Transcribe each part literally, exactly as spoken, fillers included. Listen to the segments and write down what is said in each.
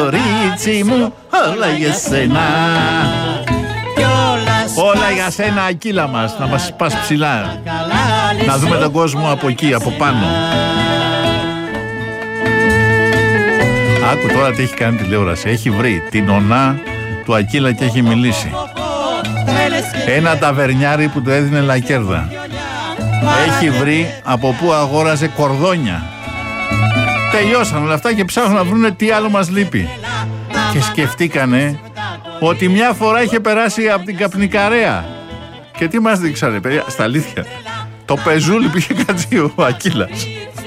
κορίτσι μου, όλα για σένα. Όλα για σένα, Ακύλα μας, να μας πας ψηλά. Να δούμε τον κόσμο από εκεί, από πάνω. Άκου τώρα τι έχει κάνει τηλεόραση. Έχει βρει την ονά του Ακύλα και έχει μιλήσει. Ένα ταβερνιάρι που του έδινε λακέρδα. Έχει βρει από πού αγόραζε κορδόνια. Τελειώσαν όλα αυτά και ψάχνουν να βρουν τι άλλο μας λείπει. Και σκεφτήκανε ότι μια φορά είχε περάσει από την Καπνικαρέα. Και τι μας δείξανε, παιδιά, στα αλήθεια. Το πεζούλι που είχε κάτσει ο Ακύλας.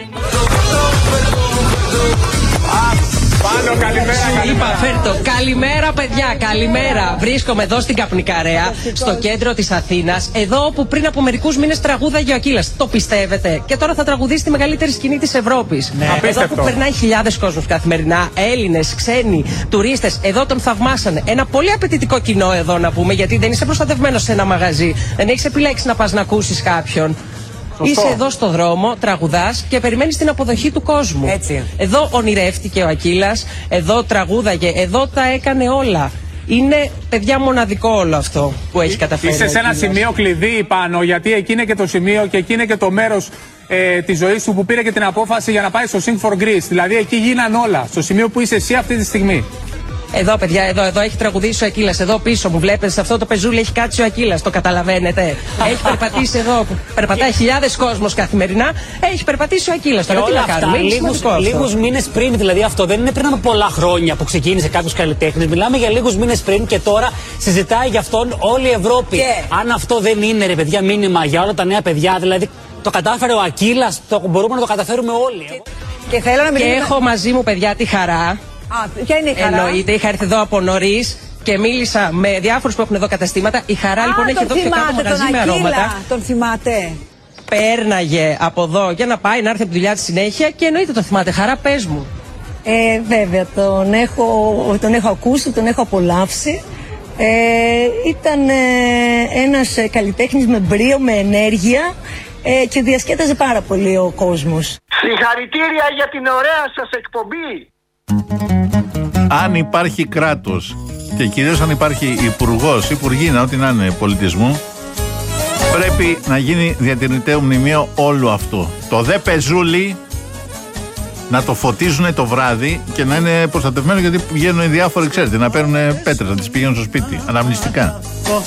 Πάνω, καλημέρα, καλημέρα. Είπα, φέρτο. Καλημέρα, παιδιά, καλημέρα. Βρίσκομαι εδώ στην Καπνικαρέα, στο κέντρο της Αθήνας. Εδώ όπου πριν από μερικούς μήνες τραγούδαγε ο Ακύλας. Το πιστεύετε? Και τώρα θα τραγουδήσει τη μεγαλύτερη σκηνή της Ευρώπης. Ναι. Εδώ που περνάει χιλιάδες κόσμος καθημερινά. Έλληνες, ξένοι, τουρίστες. Εδώ τον θαυμάσανε. Ένα πολύ απαιτητικό κοινό εδώ να πούμε, γιατί δεν είσαι προστατευμένος σε ένα μαγαζί. Δεν έχεις επιλέξει να πας να ακούσεις κάποιον. Σωστό. Είσαι εδώ στο δρόμο, τραγουδάς και περιμένεις την αποδοχή του κόσμου. Έτσι. Εδώ ονειρεύτηκε ο Ακύλας, εδώ τραγούδαγε, εδώ τα έκανε όλα. Είναι, παιδιά, μοναδικό όλο αυτό που έχει καταφέρει. Είσαι σε ένα σημείο κλειδί πάνω, γιατί εκεί είναι και το σημείο και εκεί είναι και το μέρος ε, της ζωής σου που πήρε και την απόφαση για να πάει στο Sing for Greece. Δηλαδή εκεί γίναν όλα, στο σημείο που είσαι εσύ αυτή τη στιγμή. Εδώ, παιδιά, εδώ, εδώ έχει τραγουδήσει ο Ακύλας. Εδώ πίσω μου βλέπετε, σε αυτό το πεζούλι έχει κάτσει ο Ακύλας. Το καταλαβαίνετε. Έχει περπατήσει εδώ, που περπατάει χιλιάδες κόσμος καθημερινά. Έχει περπατήσει ο Ακύλας. Τώρα τι να κάνουμε. Λίγους, λίγους μήνες πριν, δηλαδή αυτό δεν είναι πριν από πολλά χρόνια που ξεκίνησε κάποιος καλλιτέχνης. Μιλάμε για λίγους μήνες πριν και τώρα συζητάει για αυτόν όλη η Ευρώπη. Yeah. Αν αυτό δεν είναι, ρε παιδιά, μήνυμα για όλα τα νέα παιδιά, δηλαδή το κατάφερε ο Ακύλας, το μπορούμε να το καταφέρουμε όλοι. Και, και, θέλω να και έχω μαζί μου, παιδιά, τη χαρά. Α, ποια είναι η χαρά? Εννοείται, είχα έρθει εδώ από νωρίς και μίλησα με διάφορους που έχουν εδώ καταστήματα. Η χαρά Α, λοιπόν έχει εδώ πιο κάτω μαγαζί με αρώματα. Τον θυμάται. Πέρναγε από εδώ για να πάει να έρθει από τη δουλειά της συνέχεια και εννοείται το θυμάται. Χαρά, πες μου. Ε, βέβαια, τον έχω, τον έχω ακούσει, τον έχω απολαύσει. Ε, ήταν ε, ένας ε, καλλιτέχνης με μπρίο, με ενέργεια ε, και διασκέταζε πάρα πολύ ο κόσμος. Συγχαρητήρια για την ωραία σας εκπομπή. Αν υπάρχει κράτος και κυρίως αν υπάρχει υπουργός, υπουργίνα, ό,τι να είναι πολιτισμού, πρέπει να γίνει διατηρηταίο μνημείο όλο αυτό. Το δε πεζούλι να το φωτίζουν το βράδυ και να είναι προστατευμένο, γιατί βγαίνουν οι διάφοροι, ξέρετε, να παίρνουν πέτρες, να τις πηγαίνουν στο σπίτι, αναμνηστικά.